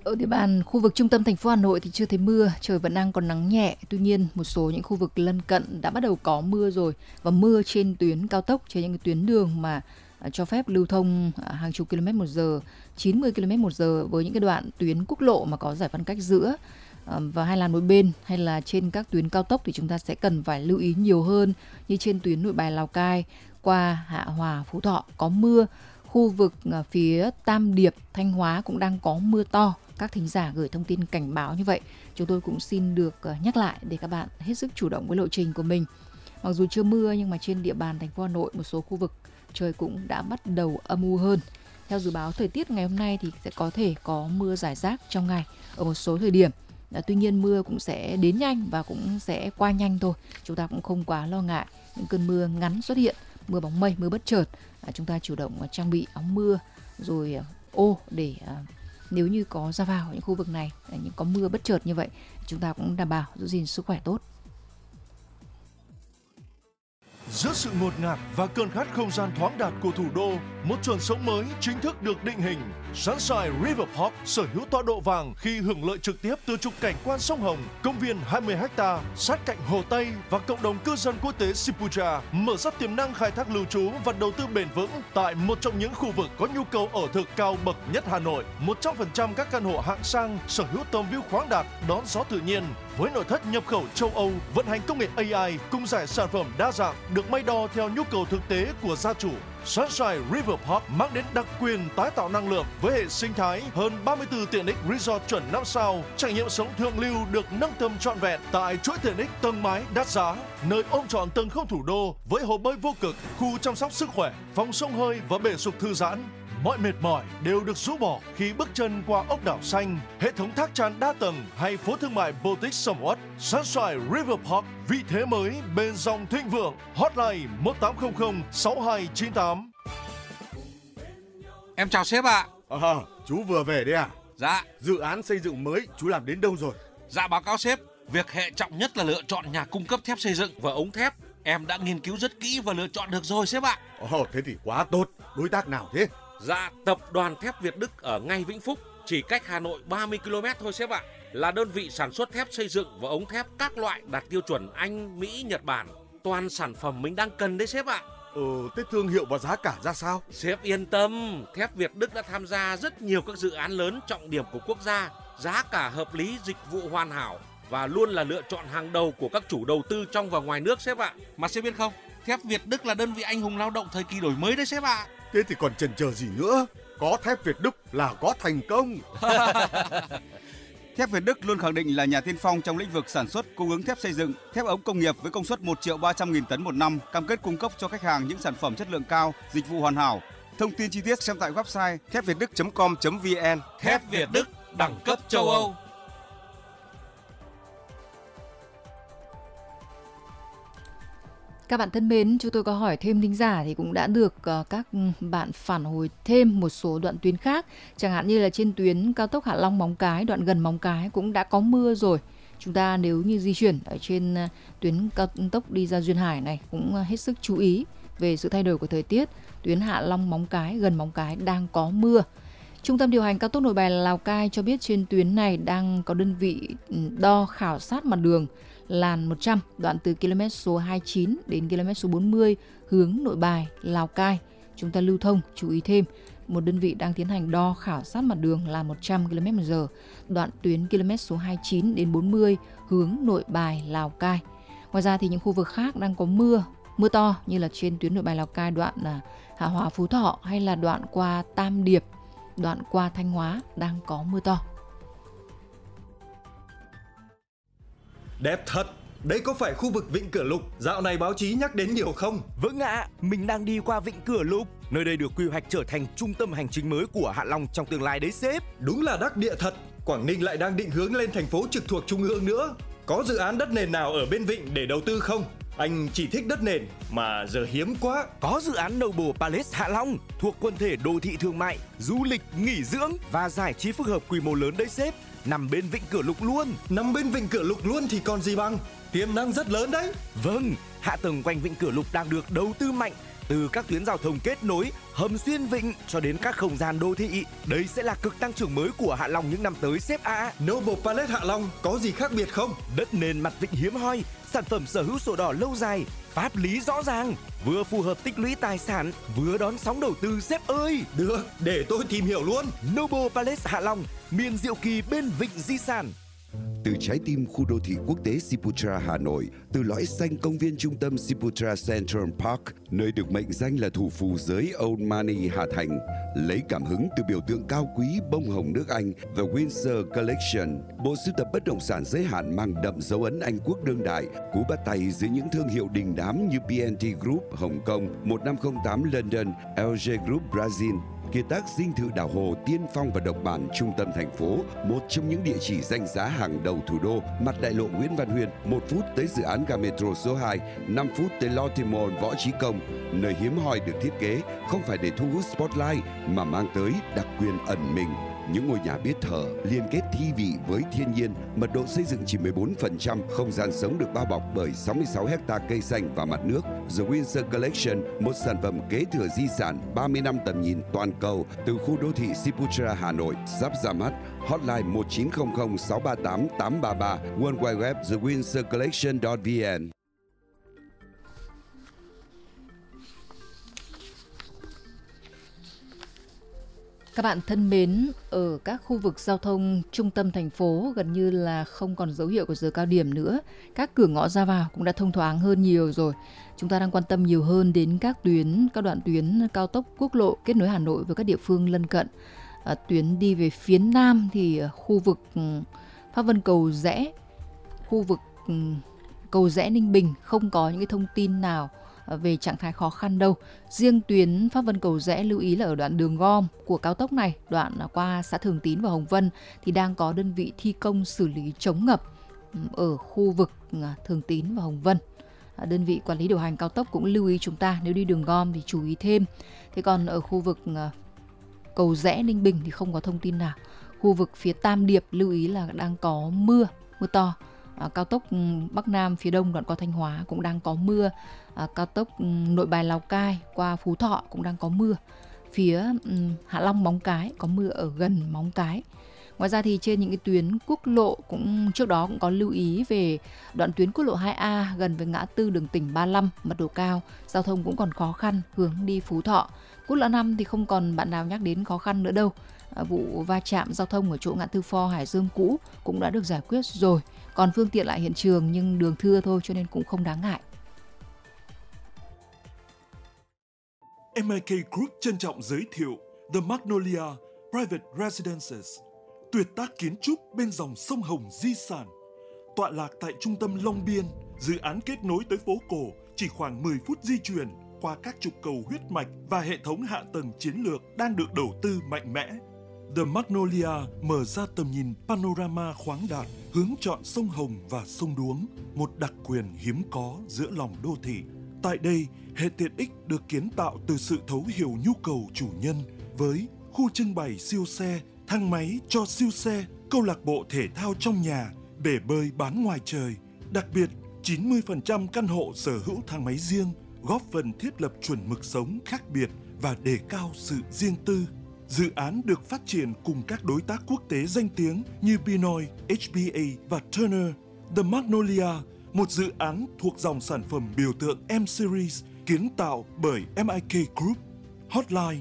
Ở địa bàn khu vực trung tâm thành phố Hà Nội thì chưa thấy mưa, trời vẫn đang còn nắng nhẹ. Tuy nhiên, một số những khu vực lân cận đã bắt đầu có mưa rồi, và mưa trên tuyến cao tốc, trên những cái tuyến đường mà cho phép lưu thông hàng chục km một giờ, 90 km một giờ, với những cái đoạn tuyến quốc lộ mà có giải phân cách giữa và hai làn mỗi bên, hay là trên các tuyến cao tốc thì chúng ta sẽ cần phải lưu ý nhiều hơn, như trên tuyến Nội Bài Lào Cai qua Hạ Hòa Phú Thọ có mưa. Khu vực phía Tam Điệp Thanh Hóa cũng đang có mưa to. Các thính giả gửi thông tin cảnh báo như vậy, chúng tôi cũng xin được nhắc lại để các bạn hết sức chủ động với lộ trình của mình. Mặc dù chưa mưa nhưng mà trên địa bàn thành phố Hà Nội, một số khu vực trời cũng đã bắt đầu âm u hơn. Theo dự báo thời tiết ngày hôm nay thì sẽ có thể có mưa rải rác trong ngày ở một số thời điểm. Tuy nhiên mưa cũng sẽ đến nhanh và cũng sẽ qua nhanh thôi. Chúng ta cũng không quá lo ngại những cơn mưa ngắn xuất hiện, mưa bóng mây, mưa bất chợt. Chúng ta chủ động trang bị áo mưa rồi ô để nếu như có ra vào những khu vực này, những có mưa bất chợt như vậy, chúng ta cũng đảm bảo giữ gìn sức khỏe tốt. Giữa sự ngột ngạt và cơn khát không gian thoáng đạt của thủ đô, một chuẩn sống mới chính thức được định hình. Sunshine River Park sở hữu tọa độ vàng khi hưởng lợi trực tiếp từ trục cảnh quan sông Hồng, công viên 20 ha sát cạnh Hồ Tây và cộng đồng cư dân quốc tế Sipucha, mở ra tiềm năng khai thác lưu trú và đầu tư bền vững tại một trong những khu vực có nhu cầu ở thực cao bậc nhất Hà Nội. 100% các căn hộ hạng sang sở hữu tầm view khoáng đạt, đón gió tự nhiên với nội thất nhập khẩu châu Âu, vận hành công nghệ AI cùng giải sản phẩm đa dạng được may đo theo nhu cầu thực tế của gia chủ. Sunshine River Park mang đến đặc quyền tái tạo năng lượng với hệ sinh thái hơn 34 tiện ích resort chuẩn 5 sao, trải nghiệm sống thượng lưu được nâng tầm trọn vẹn tại chuỗi tiện ích tầng mái đắt giá, nơi ôm trọn tầng không thủ đô với hồ bơi vô cực, khu chăm sóc sức khỏe, phòng xông hơi và bể sục thư giãn. Mọi mệt mỏi đều được rũ bỏ khi bước chân qua ốc đảo xanh, hệ thống thác tràn đa tầng hay phố thương mại boutique sầm uất. Sunshine River Park, vị thế mới bên dòng thịnh vượng. Hotline 1800 6298. Em chào sếp ạ. Chú vừa về đấy à? Dạ. Dự án xây dựng mới chú làm đến đâu rồi? Dạ báo cáo sếp, việc hệ trọng nhất là lựa chọn nhà cung cấp thép xây dựng và ống thép. Em đã nghiên cứu rất kỹ và lựa chọn được rồi sếp ạ. Thế thì quá tốt. Đối tác nào thế? Dạ, tập đoàn thép Việt Đức ở ngay Vĩnh Phúc, chỉ cách Hà Nội 30 km thôi sếp ạ. Là đơn vị sản xuất thép xây dựng và ống thép các loại đạt tiêu chuẩn Anh, Mỹ, Nhật Bản. Toàn sản phẩm mình đang cần đấy sếp ạ. Thế thương hiệu và giá cả ra sao? Sếp yên tâm, thép Việt Đức đã tham gia rất nhiều các dự án lớn trọng điểm của quốc gia. Giá cả hợp lý, dịch vụ hoàn hảo và luôn là lựa chọn hàng đầu của các chủ đầu tư trong và ngoài nước sếp ạ. Mà sếp biết không, thép Việt Đức là đơn vị anh hùng lao động thời kỳ đổi mới đấy sếp ạ. Thế thì còn chần chờ gì nữa? Có thép Việt Đức là có thành công. Thép Việt Đức luôn khẳng định là nhà tiên phong trong lĩnh vực sản xuất, cung ứng thép xây dựng, thép ống công nghiệp với công suất 1.300.000 tấn một năm, cam kết cung cấp cho khách hàng những sản phẩm chất lượng cao, dịch vụ hoàn hảo. Thông tin chi tiết xem tại website thepvietduc.com.vn. Thép Việt Đức, đẳng cấp châu Âu. Các bạn thân mến, chúng tôi có hỏi thêm thính giả thì cũng đã được các bạn phản hồi thêm một số đoạn tuyến khác. Chẳng hạn như là trên tuyến cao tốc Hạ Long Móng Cái, đoạn gần Móng Cái cũng đã có mưa rồi. Chúng ta nếu như di chuyển ở trên tuyến cao tốc đi ra Duyên Hải này cũng hết sức chú ý về sự thay đổi của thời tiết. Tuyến Hạ Long Móng Cái, gần Móng Cái đang có mưa. Trung tâm điều hành cao tốc Nội Bài Lào Cai cho biết trên tuyến này đang có đơn vị đo khảo sát mặt đường làn 100 đoạn từ km số 29 đến km số 40 hướng Nội Bài Lào Cai. Chúng ta lưu thông chú ý thêm, một đơn vị đang tiến hành đo khảo sát mặt đường là 100 km/h đoạn tuyến km số 29 đến 40 hướng Nội Bài Lào Cai. Ngoài ra thì những khu vực khác đang có mưa to như là trên tuyến Nội Bài Lào Cai đoạn Hạ Hòa Phú Thọ hay là đoạn qua Tam Điệp, đoạn qua Thanh Hóa đang có mưa to. Đẹp thật, đấy có phải khu vực Vịnh Cửa Lục dạo này báo chí nhắc đến nhiều không? Vâng ạ, mình đang đi qua Vịnh Cửa Lục. Nơi đây được quy hoạch trở thành trung tâm hành chính mới của Hạ Long trong tương lai đấy sếp. Đúng là đắc địa thật, Quảng Ninh lại đang định hướng lên thành phố trực thuộc trung ương nữa. Có dự án đất nền nào ở bên Vịnh để đầu tư không? Anh chỉ thích đất nền mà giờ hiếm quá. Có dự án Noble Palace Hạ Long thuộc quần thể đô thị thương mại, du lịch, nghỉ dưỡng và giải trí phức hợp quy mô lớn đấy sếp. Nằm bên Vịnh Cửa Lục luôn. Nằm bên Vịnh Cửa Lục luôn thì còn gì bằng. Tiềm năng rất lớn đấy. Vâng, hạ tầng quanh Vịnh Cửa Lục đang được đầu tư mạnh từ các tuyến giao thông kết nối, hầm xuyên vịnh cho đến các không gian đô thị. Đây sẽ là cực tăng trưởng mới của Hạ Long những năm tới sếp ạ. Noble Palace Hạ Long có gì khác biệt không? Đất nền mặt vịnh hiếm hoi, sản phẩm sở hữu sổ đỏ lâu dài, pháp lý rõ ràng, vừa phù hợp tích lũy tài sản, vừa đón sóng đầu tư sếp ơi. Được, để tôi tìm hiểu luôn. Noble Palace Hạ Long, miền diệu kỳ bên vịnh di sản. Từ trái tim khu đô thị quốc tế Siputra Hà Nội, từ lõi xanh công viên trung tâm Siputra Central Park, nơi được mệnh danh là thủ phủ giới Old Money Hà Thành, lấy cảm hứng từ biểu tượng cao quý bông hồng nước Anh The Windsor Collection, bộ sưu tập bất động sản giới hạn mang đậm dấu ấn Anh quốc đương đại, cú bắt tay giữa những thương hiệu đình đám như BNT Group Hồng Kông, 1508 London, LG Group Brazil. Kiệt tác dinh thự đảo hồ tiên phong và độc bản trung tâm thành phố, một trong những địa chỉ danh giá hàng đầu thủ đô, mặt đại lộ Nguyễn Văn Huyên, 1 phút tới dự án ga metro số 2, 5 phút tới Lotte Mall Võ Chí Công, nơi hiếm hoi được thiết kế không phải để thu hút spotlight mà mang tới đặc quyền ẩn mình. Những ngôi nhà biết thở, liên kết thi vị với thiên nhiên, mật độ xây dựng chỉ 14%, không gian sống được bao bọc bởi 66 ha cây xanh và mặt nước. The Windsor Collection, một sản phẩm kế thừa di sản 30 năm tầm nhìn toàn cầu từ khu đô thị Siputra Hà Nội, sắp ra mắt. Hotline 1900 638 833, World Wide Web thewindsorcollection.vn. Các bạn thân mến, ở các khu vực giao thông trung tâm thành phố gần như là không còn dấu hiệu của giờ cao điểm nữa. Các cửa ngõ ra vào cũng đã thông thoáng hơn nhiều rồi. Chúng ta đang quan tâm nhiều hơn đến các đoạn tuyến cao tốc quốc lộ kết nối Hà Nội với các địa phương lân cận. Tuyến đi về phía Nam thì khu vực Pháp Vân Cầu Giẽ, khu vực Cầu Giẽ Ninh Bình không có những cái thông tin nào về trạng thái khó khăn đâu. Riêng tuyến Pháp Vân Cầu Giẽ lưu ý là ở đoạn đường gom của cao tốc này, đoạn qua xã Thường Tín và Hồng Vân thì đang có đơn vị thi công xử lý chống ngập ở khu vực Thường Tín và Hồng Vân. Đơn vị quản lý điều hành cao tốc cũng lưu ý chúng ta nếu đi đường gom thì chú ý thêm. Thế còn ở khu vực Cầu Giẽ Ninh Bình thì không có thông tin nào. Khu vực phía Tam Điệp lưu ý là đang có mưa to. Cao tốc Bắc Nam phía đông đoạn qua Thanh Hóa cũng đang có mưa. Cao tốc Nội Bài Lào Cai qua Phú Thọ cũng đang có mưa. Phía Hạ Long Móng Cái có mưa ở gần Móng Cái. Ngoài ra thì trên những cái tuyến quốc lộ cũng trước đó cũng có lưu ý về đoạn tuyến quốc lộ 2A gần với ngã tư đường tỉnh 35, mật độ cao, giao thông cũng còn khó khăn hướng đi Phú Thọ. Quốc lộ 5 thì không còn bạn nào nhắc đến khó khăn nữa đâu. Vụ va chạm giao thông ở chỗ ngã tư Pho Hải Dương cũ cũng đã được giải quyết rồi. Còn phương tiện lại hiện trường nhưng đường thưa thôi cho nên cũng không đáng ngại. MIK Group trân trọng giới thiệu The Magnolia Private Residences, tuyệt tác kiến trúc bên dòng sông Hồng di sản. Tọa lạc tại trung tâm Long Biên, dự án kết nối tới phố cổ chỉ khoảng 10 phút di chuyển qua các trục cầu huyết mạch và hệ thống hạ tầng chiến lược đang được đầu tư mạnh mẽ. The Magnolia mở ra tầm nhìn panorama khoáng đạt, hướng chọn sông Hồng và sông Đuống, một đặc quyền hiếm có giữa lòng đô thị. Tại đây, hệ tiện ích được kiến tạo từ sự thấu hiểu nhu cầu chủ nhân với khu trưng bày siêu xe, thang máy cho siêu xe, câu lạc bộ thể thao trong nhà, bể bơi bán ngoài trời. Đặc biệt, 90% căn hộ sở hữu thang máy riêng, góp phần thiết lập chuẩn mực sống khác biệt và đề cao sự riêng tư. Dự án được phát triển cùng các đối tác quốc tế danh tiếng như Pinoy, HBA và Turner. The Magnolia, một dự án thuộc dòng sản phẩm biểu tượng M-Series kiến tạo bởi MIK Group. Hotline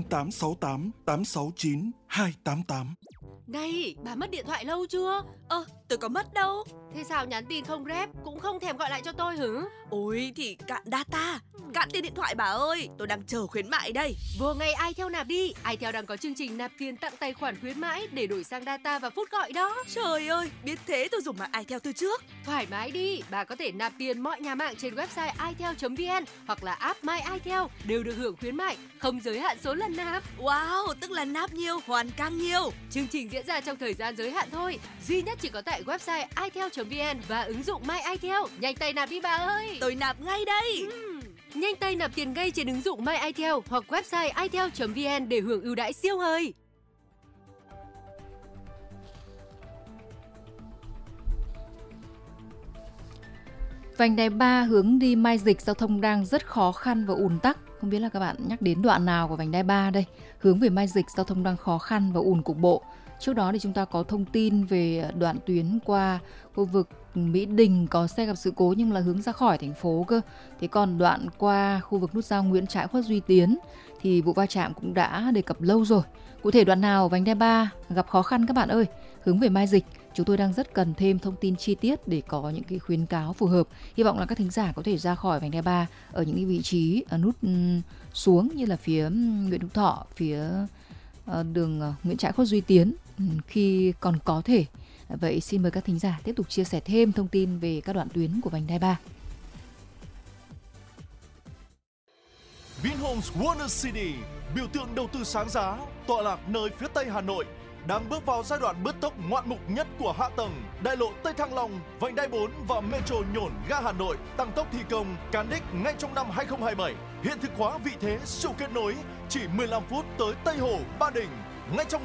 0868 869 288. Này, bà mất điện thoại lâu chưa? Tôi có mất đâu. Thế sao nhắn tin không rep, cũng không thèm gọi lại cho tôi hử? Ôi thì cạn data, cạn tiền điện thoại bà ơi. Tôi đang chờ khuyến mại đây. Vô ngay iTel nạp đi. iTel đang có chương trình nạp tiền tặng tài khoản khuyến mãi để đổi sang data và phút gọi đó. Trời ơi, biết thế tôi dùng mạng iTel từ trước. Thoải mái đi, bà có thể nạp tiền mọi nhà mạng trên website itel.vn hoặc là app My iTel đều được hưởng khuyến mại, không giới hạn số lần nạp. Wow, tức là nạp nhiều, hoàn càng nhiều. Chương trình diễn ra trong thời gian giới hạn thôi, duy nhất chỉ có tại website itel.vn và ứng dụng My iTel. Nhanh tay nạp đi bà ơi. Tôi nạp ngay đây. Nhanh tay nạp tiền ngay trên ứng dụng My iTel hoặc website itel.vn để hưởng ưu đãi siêu hời. Vành đai 3 hướng đi Mai Dịch giao thông đang rất khó khăn và ùn tắc Không biết là các bạn nhắc đến đoạn nào của vành đai 3 đây? Hướng về Mai Dịch, giao thông đang khó khăn và ùn cục bộ. Trước đó thì chúng ta có thông tin về đoạn tuyến qua khu vực Mỹ Đình có xe gặp sự cố nhưng là hướng ra khỏi thành phố cơ. Thế còn đoạn qua khu vực nút giao Nguyễn Trãi Khuất Duy Tiến thì vụ va chạm cũng đã đề cập lâu rồi. Cụ thể đoạn nào vành đai 3 gặp khó khăn các bạn ơi? Hướng về Mai Dịch, chúng tôi đang rất cần thêm thông tin chi tiết để có những cái khuyến cáo phù hợp. Hy vọng là các thính giả có thể ra khỏi vành đai 3 ở những cái vị trí nút xuống như là phía Nguyễn Hữu Thọ, phía đường Nguyễn Trãi Khuất Duy Tiến khi còn có thể. Vậy xin mời các thính giả tiếp tục chia sẻ thêm thông tin về các đoạn tuyến của vành đai 3. Vinhomes Warner City, biểu tượng đầu tư sáng giá, tọa lạc nơi phía tây Hà Nội, đang bước vào giai đoạn bứt tốc ngoạn mục nhất của hạ tầng. Đại lộ Tây Thăng Long, vành đai 4 và Metro Nhổn ga Hà Nội tăng tốc thi công, cán đích ngay trong năm 2027. Hiện thực hóa vị thế siêu kết nối, chỉ 15 phút tới Tây Hồ, Ba Đình, ngay trong